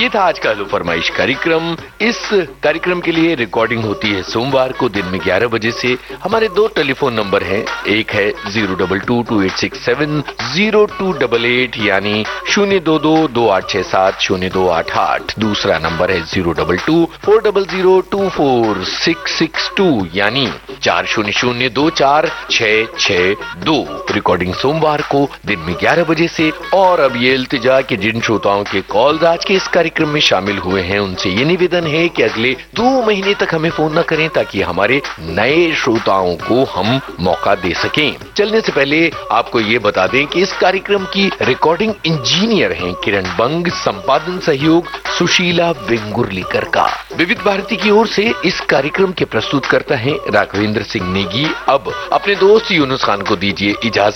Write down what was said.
ये था आज का हेलो फरमाइश कार्यक्रम। इस कार्यक्रम के लिए रिकॉर्डिंग होती है सोमवार को दिन में 11 बजे से। हमारे 2 टेलीफोन नंबर हैं, एक है 02228670288 यानी 02228670288। दूसरा नंबर है 02240024662 यानी 40024662। रिकॉर्डिंग सोमवार को दिन में 11 बजे से। और अब ये इल्तिजा कि जिन श्रोताओं के कॉल्स आज के इस कार्यक्रम में शामिल हुए हैं उनसे ये निवेदन है कि अगले 2 महीने तक हमें फोन न करें ताकि हमारे नए श्रोताओं को हम मौका दे सकें। चलने से पहले आपको ये बता दें कि इस कार्यक्रम की रिकॉर्डिंग इंजीनियर हैं किरण बंग, संपादन सहयोग सुशीला वेंगुर्लीकर का। विविध भारती की ओर से इस कार्यक्रम के प्रस्तुत करता है राघवेंद्र सिंह नेगी। अब अपने दोस्त यूनुस खान को दीजिए इजाजत।